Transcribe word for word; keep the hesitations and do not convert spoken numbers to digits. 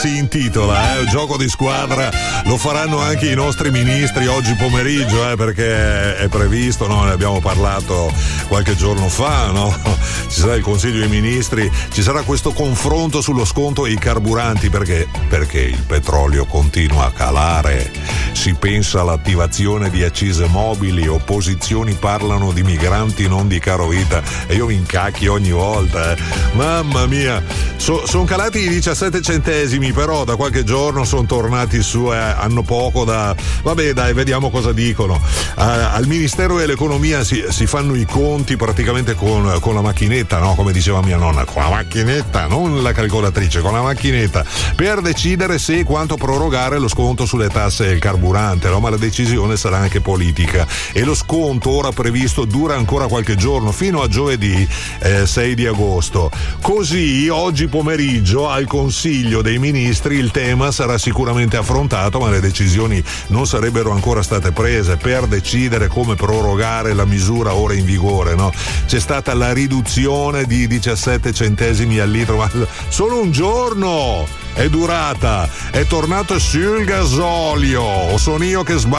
si intitola, eh, gioco di squadra, lo faranno anche i nostri ministri oggi pomeriggio, eh, perché è previsto, no? Ne abbiamo parlato qualche giorno fa, no? Ci sarà il Consiglio dei Ministri, ci sarà questo confronto sullo sconto ai carburanti, perché perché il petrolio continua a calare, si pensa all'attivazione di accise mobili, opposizioni parlano di migranti non di carovita e io mi incacchio ogni volta, eh. Mamma mia, so, sono calati i diciassette centesimi, però da qualche giorno sono tornati su, eh, hanno poco da... Vabbè, dai, vediamo cosa dicono. Uh, al Ministero dell'Economia si, si fanno i conti praticamente con, con la macchinetta, no? Come diceva mia nonna, con la macchinetta, non la calcolatrice, con la macchinetta, per decidere se e quanto prorogare lo sconto sulle tasse del carburante, no? Ma la decisione sarà anche politica e lo sconto ora previsto dura ancora qualche giorno, fino a giovedì eh, sei di agosto. Così oggi pomeriggio al Consiglio dei Ministri il tema sarà sicuramente affrontato, ma le decisioni non sarebbero ancora state prese per decidere come prorogare la misura ora in vigore, no? C'è stata la riduzione di diciassette centesimi al litro, ma solo un giorno è durata, è tornato sul gasolio, o sono io che sbaglio?